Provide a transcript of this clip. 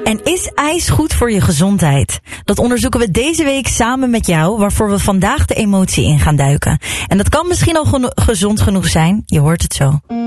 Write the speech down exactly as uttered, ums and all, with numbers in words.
En is ijs goed voor je gezondheid? Dat onderzoeken we deze week samen met jou, waarvoor we vandaag de emotie in gaan duiken. En dat kan misschien al geno- gezond genoeg zijn, je hoort het zo.